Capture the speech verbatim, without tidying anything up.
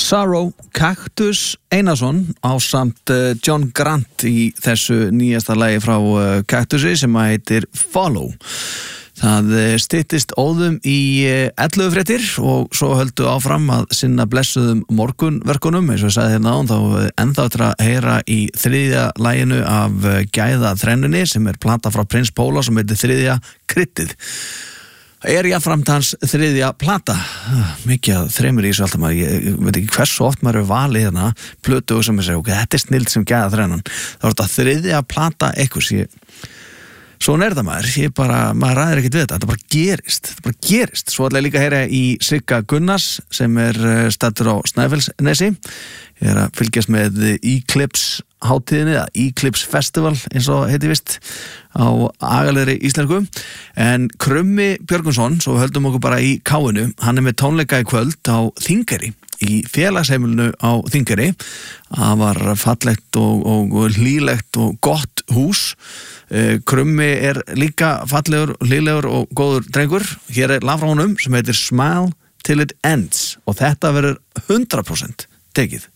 Sorrow, Kaktus Einarsson ásamt John Grant í þessu nýjasta lagi frá Kaktusi sem heitir Follow. Það styttist óðum í ellefu fréttir og svo höldu áfram að sinna blessuðum morgunverkunum, eins og ég sagði hérna án, þá ennþá eftir að heyra í þriðja laginu af Gæða þrennunni sem er plata frá Prins Póla sem heitir Þriðja kryddið. Er jafnframt hans þriðja plata, mikið að þremur í þessu alltaf maður, ég veit ekki hversu oft maður er valið hérna, plötu og sem ég segja, ok, þetta er snild sem Gæða þrennan, þá er þetta þriðja plata eitthvað, ég, svona er það maður, ég bara, maður ræðir ekkert við þetta, þetta bara gerist, þetta bara gerist, svo ætla ég líka að heyra í Sigga Gunnars sem er staddur á Snæfellsnesi, ég er að fylgjast með Eclipse hátíðinni, eða Eclipse Festival eins og heiti vist á agalegri íslensku, en Krummi Björgunsson, svo höldum okkur bara í káinu, hann er með tónleika í kvöld á Þingeyri, í félagsheimilinu á Þingeyri, það var fallegt og, og hlýlegt og gott hús. Krummi er líka fallegur, hlýlegur og góður drengur, hér er lag frá honum sem heitir Smile Till It Ends og þetta verður hundrað prósent tekið.